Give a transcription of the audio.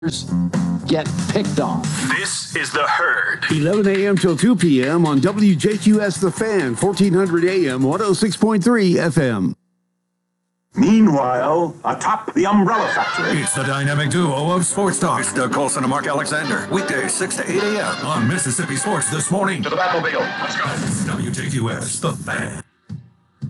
get picked on. This is The Herd. 11 a.m. till 2 p.m. on WJQS The Fan, 1400 AM, 106.3 FM. Meanwhile, atop the Umbrella Factory. It's the dynamic duo of Sports Talk. It's Doug Colson and Mark Alexander. Weekdays 6 to 8 a.m. on Mississippi Sports This Morning. To the Batmobile. Let's go. WJQS The Fan.